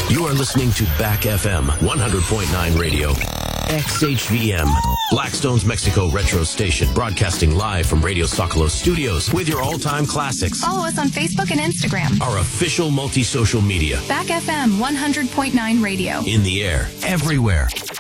You are listening to Back FM 100.9 Radio. XHVM, Blackstone's Mexico Retro Station, broadcasting live from Radio Socolos Studios with your all-time classics. Follow us on Facebook and Instagram. Our official multi-social media. Back FM 100.9 Radio. In the air, everywhere.